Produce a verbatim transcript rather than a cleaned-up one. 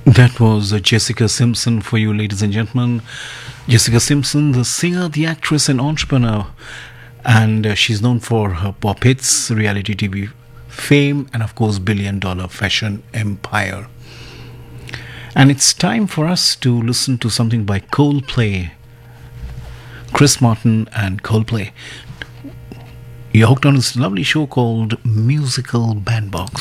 That was uh, Jessica Simpson for you, ladies and gentlemen. Jessica Simpson, the singer, the actress, and entrepreneur. And uh, she's known for her pop hits, reality T V fame, and of course, billion dollar fashion empire. And it's time for us to listen to something by Coldplay, Chris Martin and Coldplay. You're hooked on this lovely show called Musical Bandbox.